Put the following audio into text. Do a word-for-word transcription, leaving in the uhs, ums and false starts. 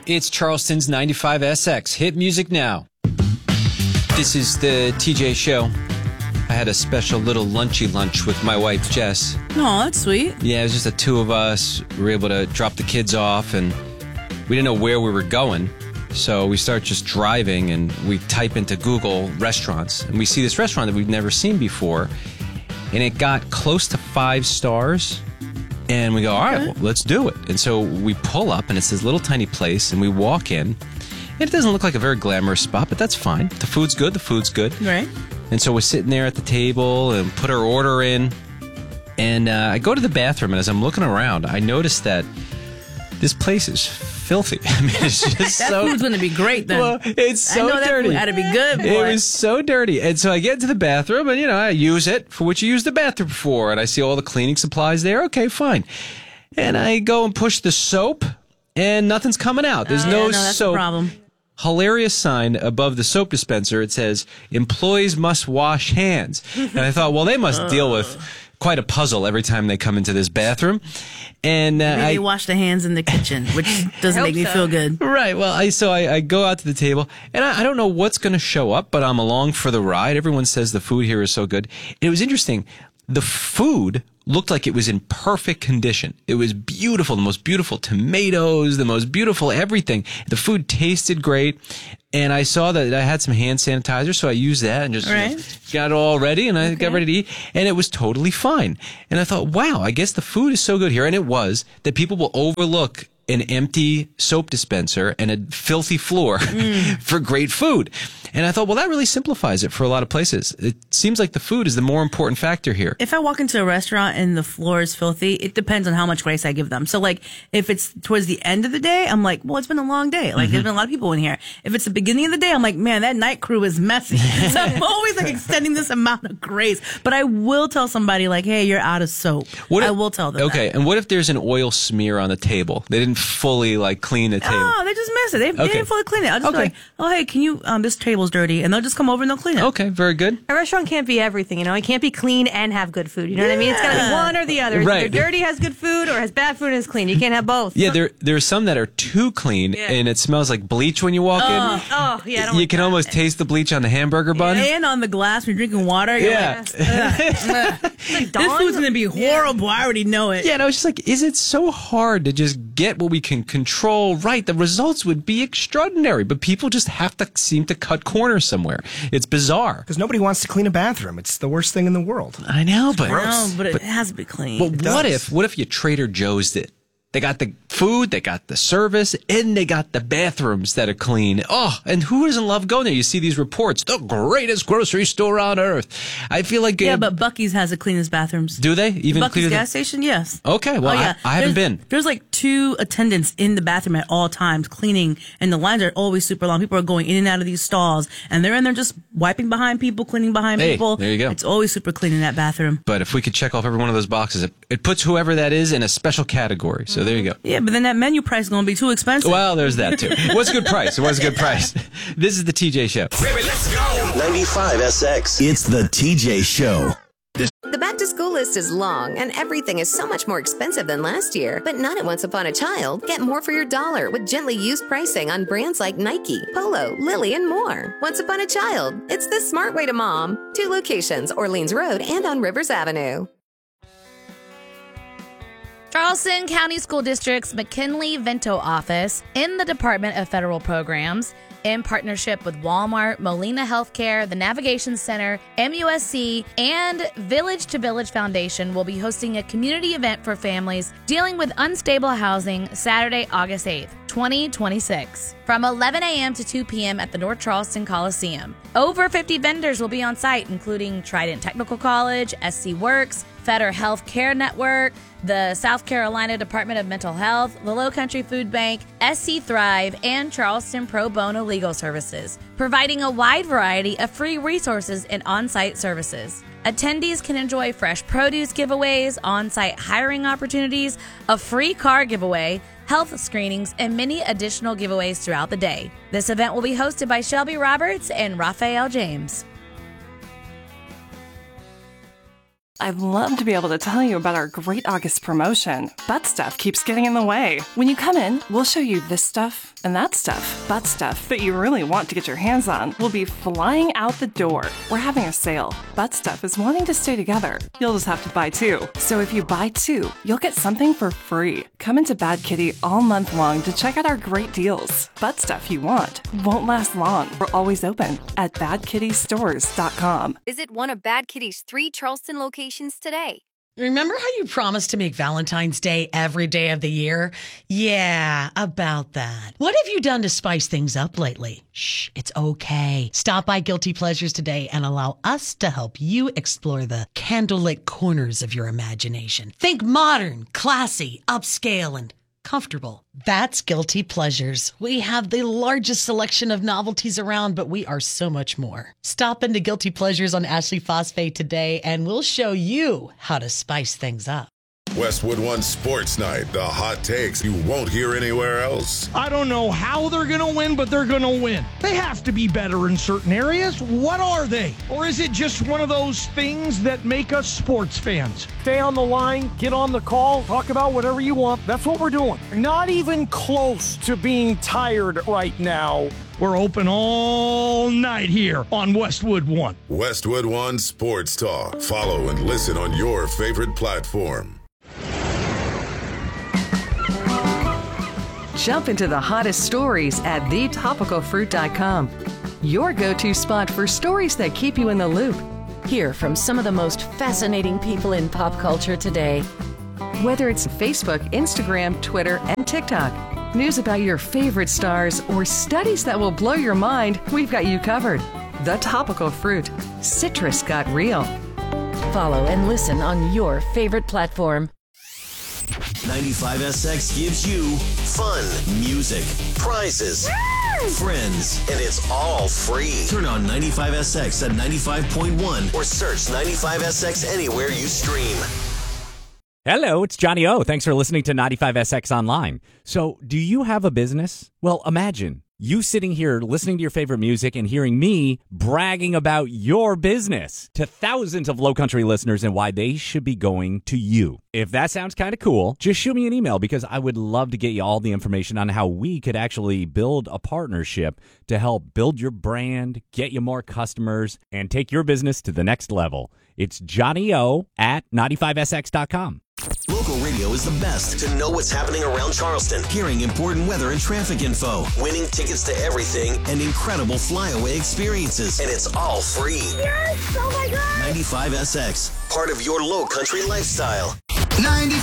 It's Charleston's ninety-five S X. Hit music now. This is the T J Show. I had a special little lunchy lunch with my wife, Jess. Oh, that's sweet. Yeah, it was just the two of us. We were able to drop the kids off, and we didn't know where we were going. So we start just driving, and we type into Google restaurants, and we see this restaurant that we've never seen before, and it got close to five stars. And we go, all right, well, let's do it. And so we pull up, and it's this little tiny place, and we walk in. And it doesn't look like a very glamorous spot, but that's fine. The food's good. The food's good. Right. And so we're sitting there at the table and put our order in. And uh, I go to the bathroom, and as I'm looking around, I notice that this place is filthy. I mean, it's just that so... food's going to be great then. Well, it's so I know that dirty. food had to be good, boy. It was so dirty. And so I get to the bathroom, and, you know, I use it for what you use the bathroom for. And I see all the cleaning supplies there. Okay, fine. And I go and push the soap, and nothing's coming out. There's oh, no yeah, no, that's soap. The problem. Hilarious sign above the soap dispenser. It says, employees must wash hands. And I thought, well, they must deal with quite a puzzle every time they come into this bathroom. And uh, Maybe I they wash their hands in the kitchen, which doesn't make me so. feel good. Right. Well, I so I, I go out to the table, and I, I don't know what's going to show up, but I'm along for the ride. Everyone says the food here is so good. It was interesting. The food looked like it was in perfect condition. It was beautiful, the most beautiful tomatoes, the most beautiful everything. The food tasted great. And I saw that I had some hand sanitizer, so I used that and just right. you know, got it all ready, and I okay. got ready to eat, and it was totally fine. And I thought, wow, I guess the food is so good here. And it was, that people will overlook an empty soap dispenser and a filthy floor mm. for great food. And I thought, well, that really simplifies it for a lot of places. It seems like the food is the more important factor here. If I walk into a restaurant and the floor is filthy, it depends on how much grace I give them. So, like, if it's towards the end of the day, I'm like, well, it's been a long day. Like, mm-hmm. there's been a lot of people in here. If it's the beginning of the day, I'm like, man, that night crew is messy. So I'm always, like, extending this amount of grace. But I will tell somebody, like, hey, you're out of soap. What if, I will tell them Okay, that. And what if there's an oil smear on the table? They didn't fully, like, clean the table. Oh, they just missed it. They, okay. they didn't fully clean it. I'll just okay. be like, oh, hey, can you, um, this table's dirty. And they'll just come over and they'll clean it. Okay, very good. A restaurant can't be everything, you know. It can't be clean and have good food. You know yeah. what I mean? It's got to be one or the other. It's right. either dirty, has good food, or has bad food and is clean. You can't have both. Yeah, there there are some that are too clean, yeah. and it smells like bleach when you walk oh. in. Oh, yeah. I don't you like can that. almost taste the bleach on the hamburger bun. And on the glass when you're drinking water. You're yeah. Like, like this food's going to be horrible. Yeah. I already know it. Yeah, and I was just like, is it so hard to just get what we can control right? The results would be extraordinary, but people just have to seem to cut corners somewhere. It's bizarre. Because nobody wants to clean a bathroom. It's the worst thing in the world. I know, but... No, but it but, has to be clean. But what if, what if you Trader Joe's it? They got the food, they got the service, and they got the bathrooms that are clean. Oh, and who doesn't love going there? You see these reports, the greatest grocery store on earth. I feel like... Yeah, uh, but Buc-ee's has the cleanest bathrooms. Do they? Even Buc-ee's cleaner gas than... station, yes. Okay, well, oh, yeah. I, I haven't there's, been. There's like two attendants in the bathroom at all times cleaning, and the lines are always super long. People are going in and out of these stalls, and they're in there just wiping behind people, cleaning behind hey, people. There you go. It's always super clean in that bathroom. But if we could check off every one of those boxes, it, it puts whoever that is in a special category. So there you go. Yeah, but then that menu price is going to be too expensive. Well, there's that too. It was a good price. It was a good price. This is the T J Show. Baby, let's go. ninety-five S X. It's the T J Show. The back-to-school list is long, and everything is so much more expensive than last year. But not at Once Upon a Child. Get more for your dollar with gently used pricing on brands like Nike, Polo, Lily, and more. Once Upon a Child. It's the smart way to mom. Two locations, Orleans Road and on Rivers Avenue. Charleston County School District's McKinley-Vento office in the Department of Federal Programs, in partnership with Walmart, Molina Healthcare, the Navigation Center, M U S C, and Village to Village Foundation will be hosting a community event for families dealing with unstable housing Saturday, August eighth, twenty twenty-six, from eleven a.m. to two p.m. at the North Charleston Coliseum. Over fifty vendors will be on site, including Trident Technical College, S C Works, Fetter Health Care Network, the South Carolina Department of Mental Health, the Low Country Food Bank, S C Thrive, and Charleston Pro Bono Legal Services, providing a wide variety of free resources and on-site services. Attendees can enjoy fresh produce giveaways, on-site hiring opportunities, a free car giveaway, health screenings, and many additional giveaways throughout the day. This event will be hosted by Shelby Roberts and Raphael James. I'd love to be able to tell you about our great August promotion, but stuff keeps getting in the way. When you come in, we'll show you this stuff and that stuff, but stuff that you really want to get your hands on will be flying out the door. We're having a sale. Butt Stuff is wanting to stay together. You'll just have to buy two. So if you buy two, you'll get something for free. Come into Bad Kitty all month long to check out our great deals. Butt Stuff you want won't last long. We're always open at bad kitty stores dot com. Visit one of Bad Kitty's three Charleston locations today. Remember how you promised to make Valentine's Day every day of the year? Yeah, about that. What have you done to spice things up lately? Shh, it's okay. Stop by Guilty Pleasures today and allow us to help you explore the candlelit corners of your imagination. Think modern, classy, upscale, and comfortable. That's Guilty Pleasures. We have the largest selection of novelties around, but we are so much more. Stop into Guilty Pleasures on Ashley Phosphate today, and we'll show you how to spice things up. Westwood One Sports Night, the hot takes you won't hear anywhere else. I don't know how they're going to win, but they're going to win. They have to be better in certain areas. What are they? Or is it just one of those things that make us sports fans? Stay on the line, get on the call, talk about whatever you want. That's what we're doing. Not even close to being tired right now. We're open all night here on Westwood One. Westwood One Sports Talk. Follow and listen on your favorite platform. Jump into the hottest stories at the topical fruit dot com. Your go-to spot for stories that keep you in the loop. Hear from some of the most fascinating people in pop culture today. Whether it's Facebook, Instagram, Twitter, and TikTok, news about your favorite stars, or studies that will blow your mind, we've got you covered. The Topical Fruit. Citrus got real. Follow and listen on your favorite platform. ninety-five S X gives you fun, music, prizes, friends, and it's all free. Turn on ninety-five S X at ninety-five point one or search ninety-five S X anywhere you stream. Hello, it's Johnny O. Thanks for listening to ninety-five S X Online. So, do you have a business? Well, imagine you sitting here listening to your favorite music and hearing me bragging about your business to thousands of Low Country listeners and why they should be going to you. If that sounds kind of cool, just shoot me an email because I would love to get you all the information on how we could actually build a partnership to help build your brand, get you more customers, and take your business to the next level. It's Johnny O at ninety-five S X dot com. Local radio is the best to know what's happening around Charleston, hearing important weather and traffic info, winning tickets to everything, and incredible flyaway experiences. And it's all free. Yes! Oh my God! ninety-five S X, part of your Low Country lifestyle. ninety